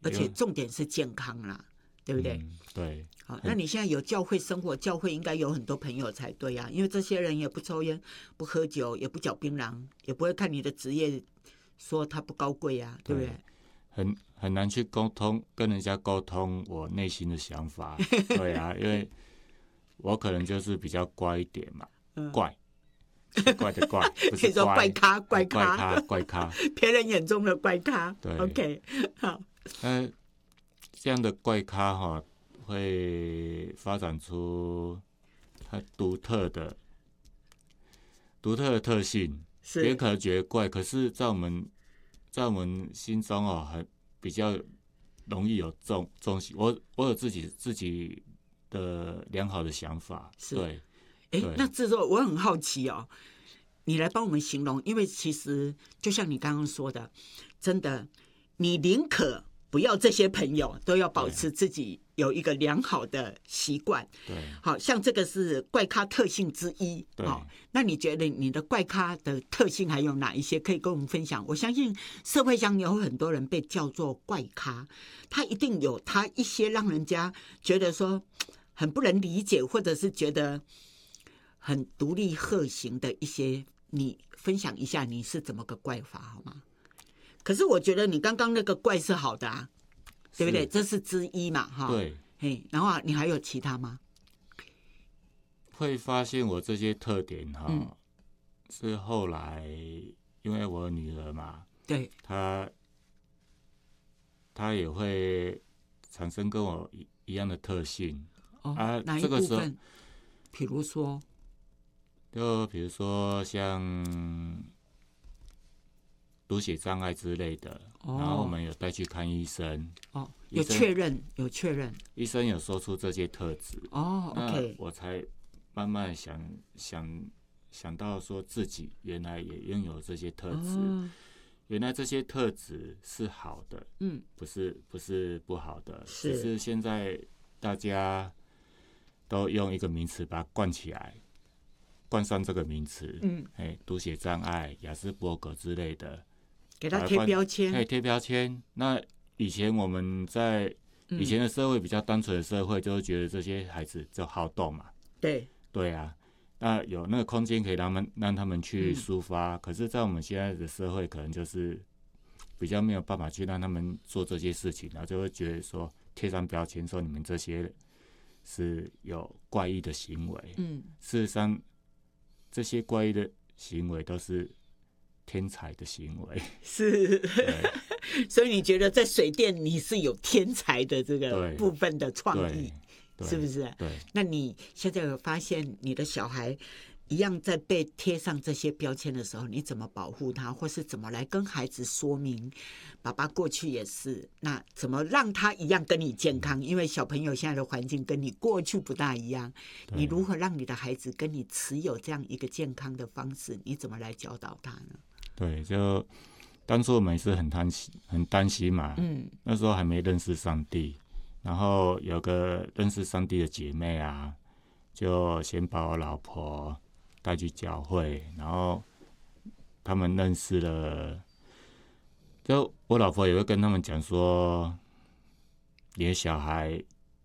而且重点是健康啦，对不对？ 对。 好，那你现在有教会生活，教会应该有很多朋友才对啊，因为这些人也不抽烟、不喝酒、也不嚼槟榔，也不会看你的职业说他不高贵啊，对不对？ 很难去沟通，跟人家沟通我内心的想法。对啊，因为我可能就是比较乖一点嘛，怪，奇怪的怪，不是可以说怪咖， 怪咖， 别人眼中的怪咖。 对 ，OK， 好。 这样的怪咖哈，会发展出它独特的特性。别人可能觉得怪，可是在我们心中哦，很比较容易有重视。我有自己的良好的想法，对。 那这时候我很好奇哦，你来帮我们形容，因为其实就像你刚刚说的，真的，你宁可不要这些朋友，都要保持自己有一个良好的习惯。 对， 好像这个是怪咖特性之一。 对， 那你觉得你的怪咖的特性还有哪一些可以跟我们分享？我相信社会上有很多人被叫做怪咖，他一定有他一些让人家觉得说很不能理解，或者是觉得很独立鹤行的一些，你分享一下你是怎么个怪法好吗？可是我觉得你刚刚那个怪是好的啊，对不对？这是之一嘛，哈。 对。 然后你还有其他吗？ 会发现我这些特点哈，是后来因为我女儿嘛， 对， 她也会产生跟我一样的特性。 哪一部分？比如说像读写障碍之类的，然后我们有带去看医生。 有确认， 医生有说出这些特质。 OK， 我才慢慢想到说自己原来也拥有这些特质。原来这些特质是好的，不是不好的，只是现在大家都用一个名词把它冠起来，冠上这个名词，读写障碍、亚斯伯格之类的， 给他贴标签， 贴标签。那以前我们在以前的社会比较单纯的社会，就会觉得这些孩子就好动嘛，对啊，那有那个空间可以让他们去抒发。可是，在我们现在的社会，可能就是比较没有办法去让他们做这些事情，然后就会觉得说贴上标签，说你们这些是有怪异的行为。事实上，这些怪异的行为都是天才的行为。 是，所以你觉得在水电你是有天才的这个部分的创意，是不是？ 对。 那你现在有发现你的小孩一样在被贴上这些标签的时候，你怎么保护他，或是怎么来跟孩子说明，爸爸过去也是，那怎么让他一样跟你健康？因为小朋友现在的环境跟你过去不大一样，你如何让你的孩子跟你持有这样一个健康的方式？你怎么来教导他呢？ 对，就当初我们也是很担心嘛，那时候还没认识上帝，然后有个认识上帝的姐妹啊，就先把我老婆带去教会，然后他们认识了，就我老婆也会跟他们讲说，你的小孩，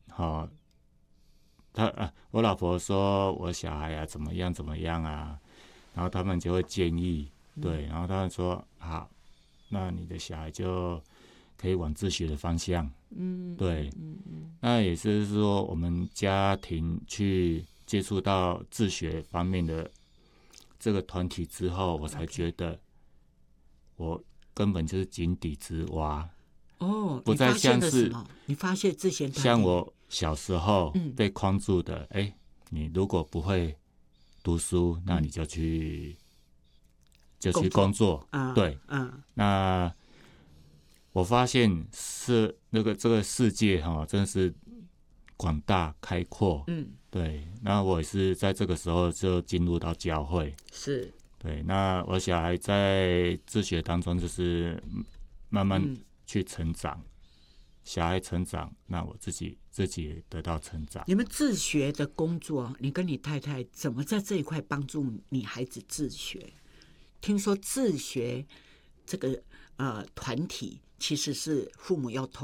我老婆说我小孩啊怎么样啊，然后他们就会建议。对，然后他们说好，那你的小孩就可以往自学的方向。对，那也是说我们家庭去接触到自学方面的这个团体之后，我才觉得我根本就是井底之蛙。不再像是你发现自学团体像我小时候被框住的，你如果不会读书，那你就去工作。对，那我发现是这个世界真的是广大开阔。对，那我也是在这个时候就进入到教会。 是， 对，那我小孩在自学当中就是慢慢去成长，小孩成长，那我自己也得到成长。 你们自学的工作，你跟你太太怎么在这一块帮助你孩子自学？听说自学这个团体其实是父母要投